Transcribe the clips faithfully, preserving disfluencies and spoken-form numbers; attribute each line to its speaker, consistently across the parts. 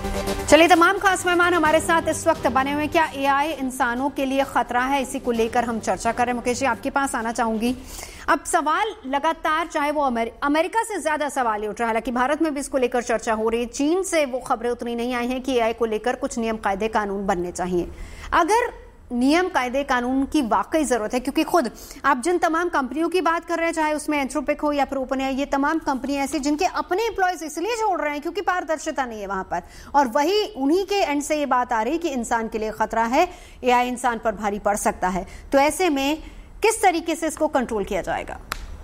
Speaker 1: चलिए, तमाम खास मेहमान हमारे साथ इस वक्त बने हुए। क्या एआई इंसानों के लिए खतरा है, इसी को लेकर हम चर्चा कर रहे हैं। मुकेश जी, आपके पास आना चाहूंगी। अब सवाल लगातार, चाहे वो अमेर, अमेरिका से ज्यादा सवाल उठ रहा है, हालांकि भारत में भी इसको लेकर चर्चा हो रही है। चीन से वो खबरें उतनी नहीं आई हैं कि एआई को लेकर कुछ नियम कायदे कानून बनने चाहिए। अगर नियम कायदे कानून की वाकई जरूरत है, क्योंकि खुद आप जिन तमाम कंपनियों की बात कर रहे हैं, चाहे उसमें एंथ्रोपिक हो या फिर ओपनएआई, ये तमाम कंपनियां ऐसी जिनके अपने एम्प्लॉयज इसलिए छोड़ रहे हैं क्योंकि पारदर्शिता नहीं है वहां पर, और वही उन्हीं के एंड से ये बात आ रही कि इंसान के लिए खतरा है, एआई इंसान पर भारी पड़ सकता है। तो ऐसे में किस तरीके से इसको कंट्रोल किया जाएगा?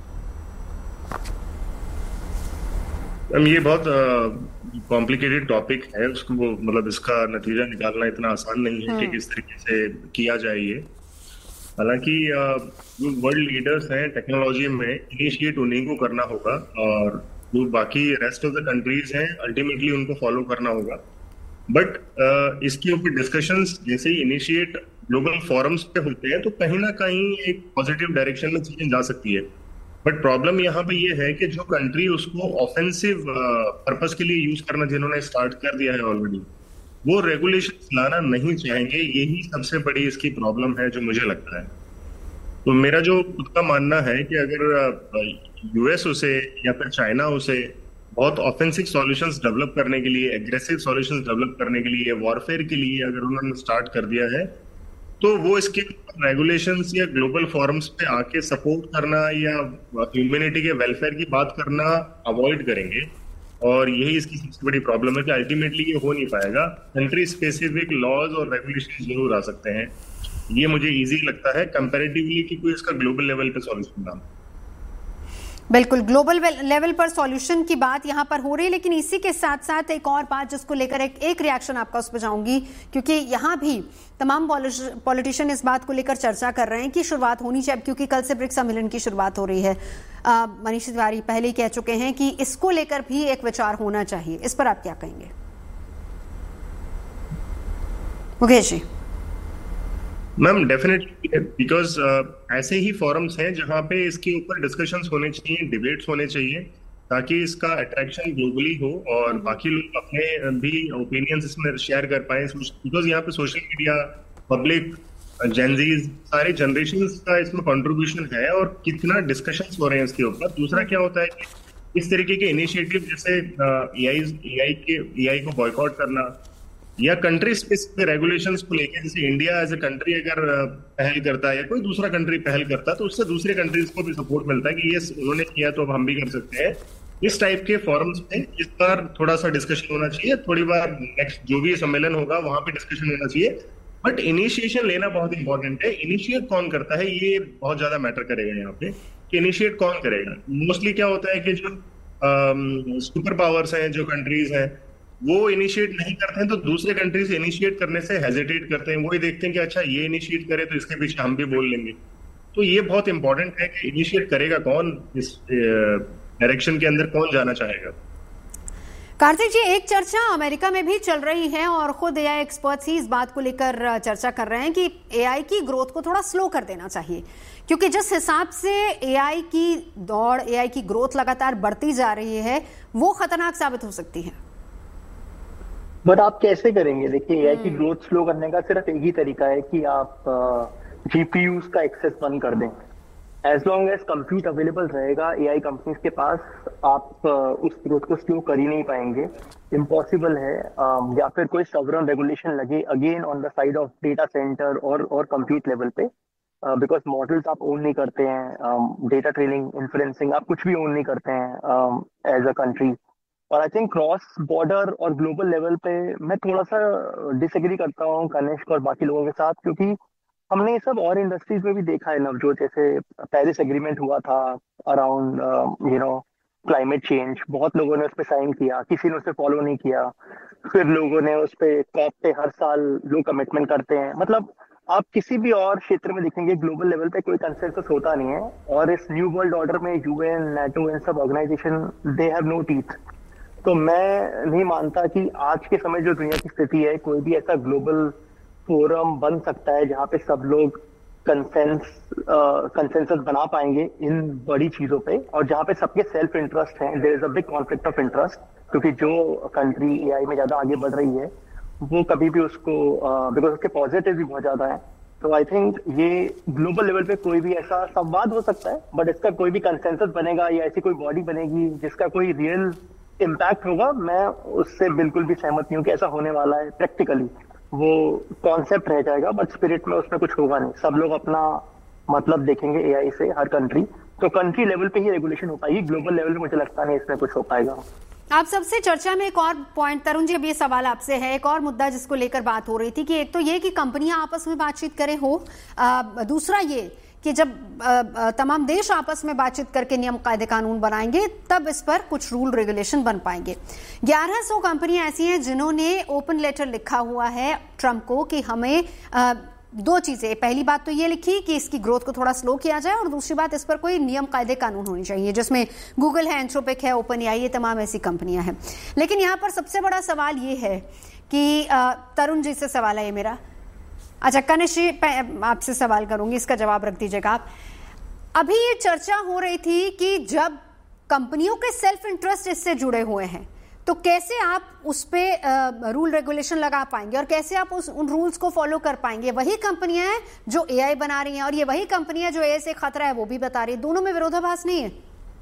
Speaker 2: ये बहुत कॉम्प्लिकेटेड टॉपिक है, उसको मतलब इसका नतीजा निकालना इतना आसान नहीं है कि किस तरीके से किया जाए ये। हालांकि जो वर्ल्ड लीडर्स हैं टेक्नोलॉजी में, इनिशिएट उन्हीं को करना होगा, और जो बाकी रेस्ट ऑफ द कंट्रीज हैं अल्टीमेटली उनको फॉलो करना होगा। बट इसके ऊपर डिस्कशंस जैसे ही इनिशिएट ग्लोबल फोरम्स पे होते हैं तो कहीं ना कहीं एक पॉजिटिव डायरेक्शन में चीजें जा सकती है। बट प्रॉब्लम यहाँ पे ये है कि जो कंट्री उसको ऑफेंसिव पर्पस के लिए यूज करना जिन्होंने स्टार्ट कर दिया है ऑलरेडी, वो रेगुलेशन लाना नहीं चाहेंगे। यही सबसे बड़ी इसकी प्रॉब्लम है जो मुझे लगता है। तो मेरा जो खुद का मानना है कि अगर यूएस उसे या फिर चाइना उसे बहुत ऑफेंसिव सॉल्यूशंस डेवलप करने के लिए, एग्रेसिव सॉल्यूशंस डेवलप करने के लिए, वॉरफेयर के लिए अगर उन्होंने स्टार्ट कर दिया है, तो वो इसके रेगुलेशंस या ग्लोबल फॉरम्स पे आके सपोर्ट करना या ह्यूमैनिटी के वेलफेयर की बात करना अवॉइड करेंगे। और यही इसकी सबसे बड़ी प्रॉब्लम है कि अल्टीमेटली ये हो नहीं पाएगा। कंट्री स्पेसिफिक लॉज और रेगुलेशन जरूर आ सकते हैं, ये मुझे इजी लगता है कंपैरेटिवली कि कोई इसका ग्लोबल लेवल पे सॉल्यूशन ना।
Speaker 1: बिल्कुल, ग्लोबल लेवल पर सॉल्यूशन की बात यहां पर हो रही है, लेकिन इसी के साथ साथ एक और बात जिसको लेकर एक, एक रिएक्शन आपका उस पर जाऊंगी, क्योंकि यहां भी तमाम पॉलिटिशियन इस बात को लेकर चर्चा कर रहे हैं कि शुरुआत होनी चाहिए, क्योंकि कल से ब्रिक्स सम्मेलन की शुरुआत हो रही है। मनीष तिवारी पहले ही कह चुके हैं कि इसको लेकर भी एक विचार होना चाहिए। इस पर आप क्या कहेंगे Mukesh ji?
Speaker 2: Ma'am definitely, because ऐसे ही फॉरम्स हैं जहां पे इसके ऊपर डिस्कशंस होने चाहिए, डिबेट्स होने चाहिए, ताकि इसका अट्रैक्शन ग्लोबली हो और बाकी लोग अपने भी ओपिनियंस इसमें शेयर कर पाए। बिकॉज यहाँ पे सोशल मीडिया, पब्लिक, जेनजीज, सारे जनरेशंस का इसमें कंट्रीब्यूशन है और कितना डिस्कशंस हो रहे हैं इसके ऊपर। दूसरा क्या होता है कि इस तरीके के इनिशिएटिव जैसे एआई एआई के एआई को बॉयकॉट करना या कंट्री स्पेसिफिक रेगुलेशंस को लेकर, जैसे इंडिया एज ए कंट्री अगर पहल करता है या कोई दूसरा कंट्री पहल करता है तो उससे दूसरे कंट्रीज को भी सपोर्ट मिलता है कि ये उन्होंने किया तो अब हम भी कर सकते हैं। इस टाइप के फॉरम्स में इस बार थोड़ा सा डिस्कशन होना चाहिए, थोड़ी बार नेक्स्ट जो भी सम्मेलन होगा वहां पे डिस्कशन होना चाहिए। बट इनिशिएशन लेना बहुत इंपॉर्टेंट है। इनिशिएट कौन करता है ये बहुत ज्यादा मैटर करेगा यहाँ पे, कि इनिशिएट कौन करेगा। मोस्टली क्या होता है कि जो सुपर पावर्स हैं, जो कंट्रीज हैं, वो इनिशिएट नहीं करते हैं तो दूसरे कंट्रीज इनिशिएट करने से हेजिटेट करते हैं। वो ही देखते हैं कि अच्छा ये इनिशिएट करे तो इसके पीछे हम भी बोल लेंगे। तो ये बहुत इंपॉर्टेंट है कि इनिशिएट करेगा कौन, इस डायरेक्शन के अंदर कौन जाना चाहेगा।
Speaker 1: कार्तिक जी, एक चर्चा अमेरिका में भी चल रही है और खुद एआई एक्सपर्ट्स ही इस बात को लेकर चर्चा कर रहे हैं कि एआई की ग्रोथ को थोड़ा स्लो कर देना चाहिए, क्योंकि जिस हिसाब से एआई की दौड़, एआई की ग्रोथ लगातार बढ़ती जा रही है, वो खतरनाक साबित हो सकती है।
Speaker 3: बट आप कैसे करेंगे? देखिए, एआई की ग्रोथ स्लो करने का सिर्फ एक ही तरीका है कि आप जीपीयूज का एक्सेस बंद कर दें। As long as compute available रहेगा एआई कंपनीज के पास, आप उस ग्रोथ को स्लो कर ही नहीं पाएंगे। इम्पॉसिबल है। या फिर कोई सॉवरेन रेगुलेशन लगे again on the side of data centre और और कंप्यूट लेवल पे, बिकॉज मॉडल्स आप ओन नहीं करते हैं, डेटा ट्रेनिंग, इन्फ्लुएंसिंग, आप कुछ भी ओन नहीं करते हैं एज अ कंट्री। और आई थिंक क्रॉस बॉर्डर और ग्लोबल लेवल पे मैं थोड़ा सा डिसएग्री करता हूँ कनिष्क और बाकी लोगों के साथ, क्योंकि हमने ये सब और इंडस्ट्रीज में भी देखा है नवजोत। जैसे पेरिस एग्रीमेंट हुआ था around you know climate change, बहुत लोगों ने उस पर साइन किया, किसी ने उसे फॉलो नहीं किया। फिर लोगों ने उस पर कॉप पे हर साल लोग कमिटमेंट करते हैं। मतलब आप किसी भी और क्षेत्र में देखेंगे ग्लोबल लेवल पे कोई कंसेंसस होता नहीं है। और इस न्यू वर्ल्ड ऑर्डर में यूएन, नेटो, इन सब organisation they have no teeth. तो मैं नहीं मानता कि आज के समय जो दुनिया की स्थिति है, कोई भी ऐसा ग्लोबल फोरम बन सकता है जहां पे सब लोग कंसेंस कंसेंसस बना पाएंगे इन बड़ी चीजों पे, और जहां पे सबके सेल्फ इंटरेस्ट है। There is a big conflict of interest. क्योंकि जो कंट्री एआई में ज्यादा आगे बढ़ रही है वो कभी भी उसको, बिकॉज उसके पॉजिटिव भी बहुत ज्यादा है। तो आई थिंक ये ग्लोबल लेवल पे कोई भी ऐसा संवाद हो सकता है, बट इसका कोई भी कंसेंसस बनेगा या ऐसी कोई बॉडी बनेगी जिसका कोई रियल इम्पैक्ट होगा, मैं उससे बिल्कुल भी सहमत नहीं हूँ कि ऐसा होने वाला है। प्रैक्टिकली वो कॉन्सेप्ट रह जाएगा, बट स्पिरिट में उसमें कुछ होगा नहीं। सब लोग अपना मतलब देखेंगे एआई से, हर कंट्री। तो कंट्री लेवल पे ही रेगुलेशन हो पाएगी, ग्लोबल लेवल पे मुझे लगता नहीं इसमें कुछ हो पाएगा।
Speaker 1: आप सबसे चर्चा में एक और पॉइंट, तरुण जी अब ये सवाल आपसे है, एक और मुद्दा जिसको लेकर बात हो रही थी कि एक तो ये कि कंपनियां आपस में बातचीत करें हो, आ, दूसरा ये कि जब आ, आ, तमाम देश आपस में बातचीत करके नियम कायदे कानून बनाएंगे तब इस पर कुछ रूल रेगुलेशन बन पाएंगे। ग्यारह सौ कंपनियां ऐसी हैं जिन्होंने ओपन लेटर लिखा हुआ है ट्रंप को कि हमें आ, दो चीजें, पहली बात तो ये लिखी कि इसकी ग्रोथ को थोड़ा स्लो किया जाए और दूसरी बात इस पर कोई नियम कायदे कानून होनी चाहिए, जिसमें गूगल है, एंथ्रोपिक है, ओपन एआई, ये तमाम ऐसी कंपनियां हैं। लेकिन यहां पर सबसे बड़ा सवाल ये है कि तरुण जी से सवाल है मेरा, अच्छा कनिष्क जी आपसे सवाल करूंगी, इसका जवाब रख दीजिएगा आप। अभी ये चर्चा हो रही थी कि जब कंपनियों के सेल्फ इंटरेस्ट इससे जुड़े हुए हैं तो कैसे आप उस पे रूल रेगुलेशन लगा पाएंगे और कैसे आप उस उन रूल्स को फॉलो कर पाएंगे। वही कंपनियां हैं जो एआई बना रही हैं और ये वही कंपनियां जो एआई से खतरा है वो भी बता रही है, दोनों में विरोधाभास नहीं है?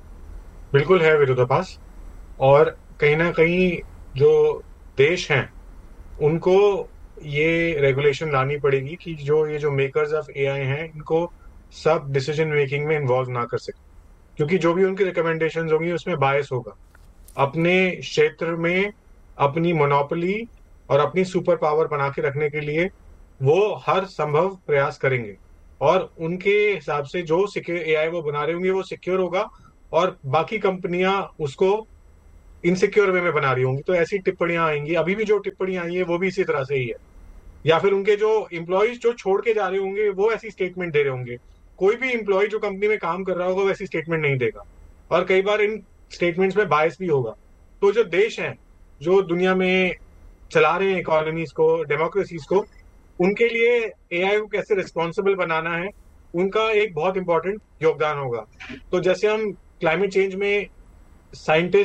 Speaker 4: बिल्कुल है विरोधाभास, और कहीं ना कहीं जो देश हैं उनको ये रेगुलेशन लानी पड़ेगी कि जो ये जो मेकर्स ऑफ एआई हैं इनको सब डिसीजन मेकिंग में इन्वॉल्व ना कर सके, क्योंकि जो भी उनकी रिकमेंडेशंस होंगी उसमें बायस होगा। अपने क्षेत्र में अपनी मोनोपोली और अपनी सुपर पावर बना के रखने के लिए वो हर संभव प्रयास करेंगे और उनके हिसाब से जो सिक्योर एआई वो बना रहे होंगे वो सिक्योर होगा और बाकी कंपनियां उसको इनसिक्योर वे में बना रही होंगी, तो ऐसी टिप्पणियां आएंगी। अभी भी जो टिप्पणियां आई है वो भी इसी तरह से ही है, या फिर उनके जो एम्प्लॉयज जो छोड़ के जा रहे होंगे वो ऐसी स्टेटमेंट दे रहे होंगे। कोई भी एम्प्लॉय जो कंपनी में काम कर रहा होगा वैसी स्टेटमेंट नहीं देगा और कई बार इन स्टेटमेंट्स में बायस भी होगा। तो जो देश हैं जो दुनिया में चला रहे हैं इकोनॉमीज को, डेमोक्रेसीज को, उनके लिए एआई को कैसे रिस्पॉन्सिबल बनाना है उनका एक बहुत इंपॉर्टेंट योगदान होगा। तो जैसे हम क्लाइमेट चेंज में साइंटिस्ट